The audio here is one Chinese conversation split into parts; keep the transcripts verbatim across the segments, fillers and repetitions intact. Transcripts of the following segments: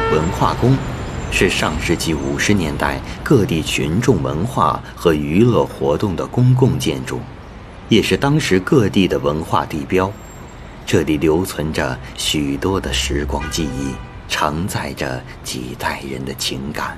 文化宫是上世纪五十年代各地群众文化和娱乐活动的公共建筑，也是当时各地的文化地标。这里留存着许多的时光记忆，承载着几代人的情感。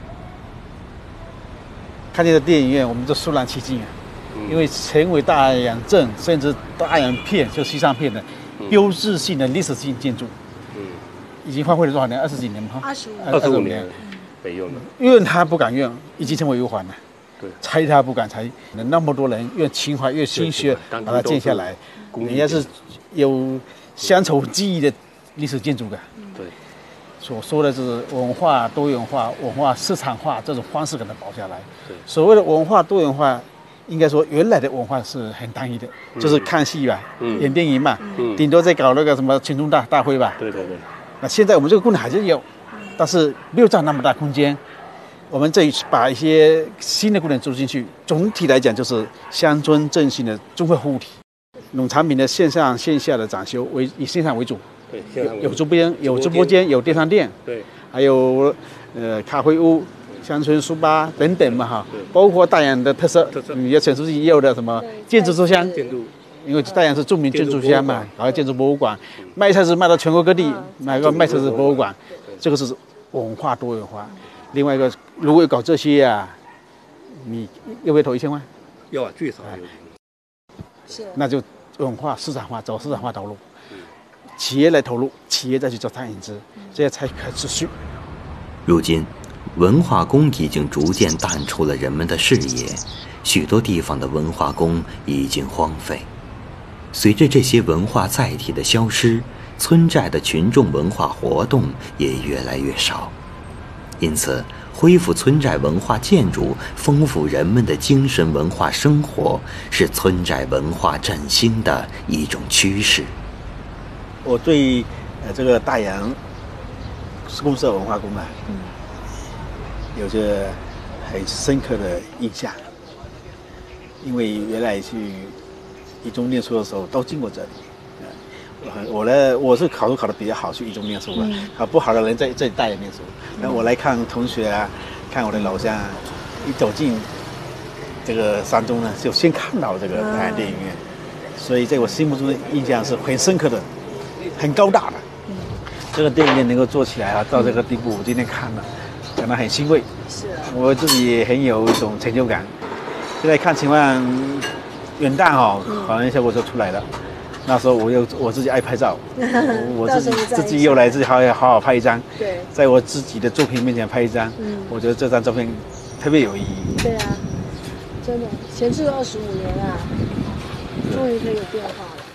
看见的电影院，我们都肃然起敬啊！因为成为大洋镇甚至大洋片，就西藏片的标志性的历史性建筑。嗯，已经荒废了多少年？二十几年吗？ 二十五， 二十五年没用的。 怨他不敢怨，已经成为忧患了。 对， 拆他不敢拆，那么多人越情怀越心血把它建下来，人家是有乡愁记忆的历史建筑的。 对， 所说的是文化多元化、文化市场化这种方式给它保下来。 对， 所谓的文化多元化，应该说原来的文化是很单一的，嗯、就是看戏吧，嗯、演电影嘛，嗯、顶多再搞那个什么群众大大会吧。 对对对。 那现在我们这个功能还是有，但是没有占那么大空间。我们这一次把一些新的功能注入进去，总体来讲就是乡村振兴的综合服务体。农产品的线上线下的展修为以线上为主， 对，线上为主有直播间，有直播间，有电商店， 对， 还有呃咖啡屋、乡村书吧等等嘛哈，包括大洋的特色，你要陈书记也有的什么建筑书香， 建筑， 因为大洋是著名建筑乡嘛，然后建筑博物馆，卖菜是卖到全国各地，买个卖菜是博物馆，这个是文化多元化。另外一个，如果搞这些啊，你要不要投一千万？ 要啊，最少有。 是， 那就文化市场化，走市场化道路，企业来投入，企业再去做餐饮资，这样才可持续。 如今，文化宫已经逐渐淡出了人们的视野，许多地方的文化宫已经荒废。随着这些文化载体的消失，村寨的群众文化活动也越来越少。因此，恢复村寨文化建筑，丰富人们的精神文化生活，是村寨文化振兴的一种趋势。 我对呃这个大洋公社文化宫啊，嗯，有着很深刻的印象，因为原来去一中念书的时候都经过这里。我呢，我是考试考得比较好，去一中念书了。嗯、考不好的人在在大洋念书。那、嗯、我来看同学啊，看我的老乡，一走进这个山中呢，就先看到这个大洋电影院，嗯、所以在我心目中的印象是很深刻的，很高大的。嗯、这个电影院能够做起来啊，到这个地步，我今天看了，感到很欣慰。是、啊，我自己也很有一种成就感。现在看情况，元旦哦，好像效果就出来了。那时候我又我自己爱拍照，我自己自己又来自己好好好拍一张，对，在我自己的作品面前拍一张，嗯，我觉得这张照片特别有意义。 对啊，真的，前置了二十五年啊，终于可以有变化了。